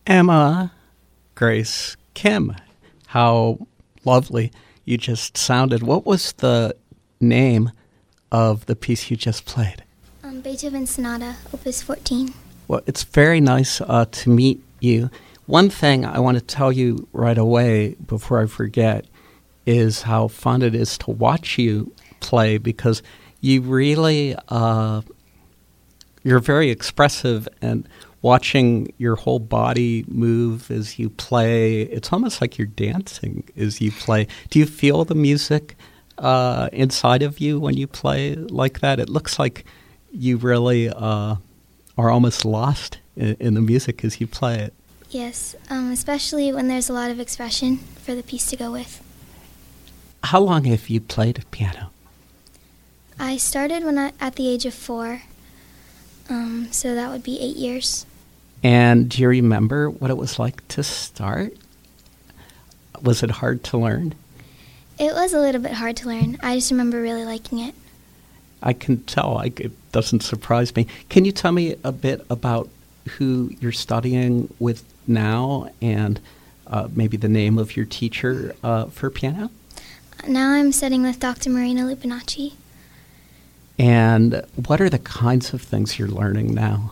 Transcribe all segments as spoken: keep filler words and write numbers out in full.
Emma Grace Kim. How lovely you just sounded. What was the name of the piece you just played? Um, Beethoven Sonata, Opus fourteen. Well, it's very nice uh, to meet you. One thing I want to tell you right away before I forget is how fun it is to watch you play, because you really, uh, you're very expressive, and watching your whole body move as you play, it's almost like you're dancing as you play. Do you feel the music uh, inside of you when you play like that? It looks like you really uh, are almost lost in, in the music as you play it. Yes, um, especially when there's a lot of expression for the piece to go with. How long have you played piano? I started when I, at the age of four, um, so that would be eight years. And do you remember what it was like to start? Was it hard to learn? It was a little bit hard to learn. I just remember really liking it. I can tell. I, it doesn't surprise me. Can you tell me a bit about who you're studying with now, and uh, maybe the name of your teacher uh, for piano? Now I'm studying with Doctor Marina Lupinacci. And what are the kinds of things you're learning now?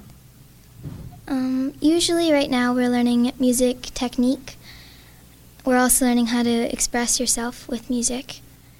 Um, usually right now we're learning music technique. We're also learning how to express yourself with music.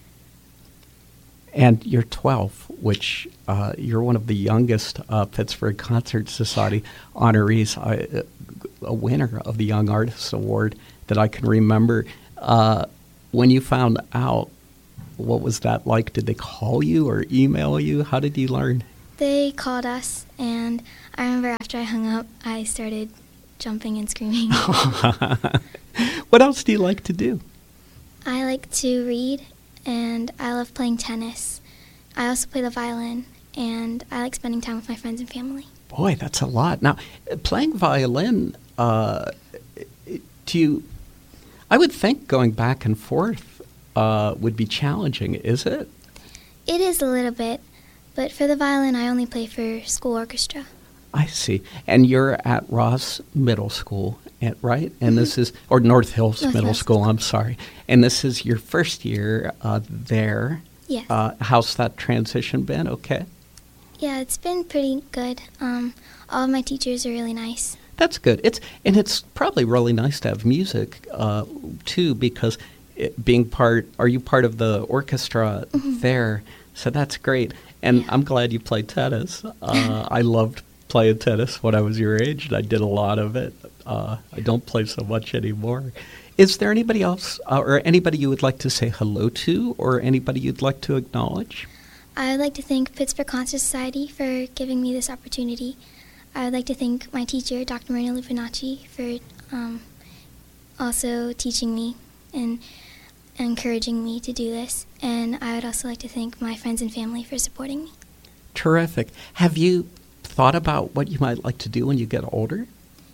And you're twelve, which uh, you're one of the youngest uh, Pittsburgh Concert Society honorees, uh, a winner of the Young Artists Award that I can remember. Uh, when you found out, what was that like? Did they call you or email you? How did you learn? They called us, and I remember after I hung up, I started jumping and screaming. What else do you like to do? I like to read, and I love playing tennis. I also play the violin, and I like spending time with my friends and family. Boy, that's a lot. Now, playing violin, uh, do you, I would think going back and forth uh, would be challenging, is it? It is a little bit, but for the violin, I only play for school orchestra. I see. And you're at Ross Middle School, right? And mm-hmm. this is, or North Hills North Middle Hills. School, I'm sorry. And this is your first year uh, there. Yes. Uh, how's that transition been? Okay. Yeah, it's been pretty good. Um, all of my teachers are really nice. That's good. It's and it's probably really nice to have music uh, too, because it, being part, are you part of the orchestra mm-hmm. there? So that's great. And yeah. I'm glad you played tennis. Uh, I loved playing tennis when I was your age, and I did a lot of it. Uh, I don't play so much anymore. Is there anybody else, uh, or anybody you would like to say hello to, or anybody you'd like to acknowledge? I would like to thank Pittsburgh Concert Society for giving me this opportunity. I would like to thank my teacher, Doctor Marina Lupinacci, for um, also teaching me and encouraging me to do this. And I would also like to thank my friends and family for supporting me. Terrific. Have you thought about what you might like to do when you get older?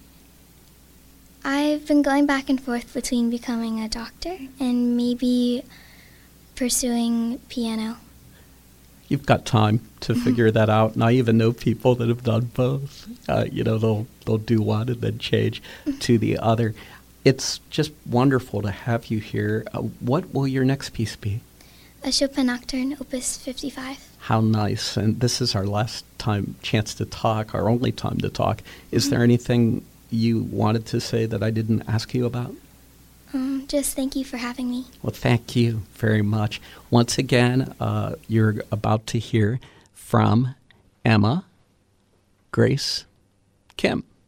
I've been going back and forth between becoming a doctor and maybe pursuing piano. You've got time to figure that out. And I even know people that have done both. Uh, you know, they'll they'll do one and then change to the other. It's just wonderful to have you here. Uh, what will your next piece be? A Chopin Nocturne, Opus fifty-five. How nice. And this is our last time chance to talk, our only time to talk. Is mm-hmm. there anything you wanted to say that I didn't ask you about? Um, just thank you for having me. Well, thank you very much. Once again, uh, you're about to hear from Emma Grace Kim.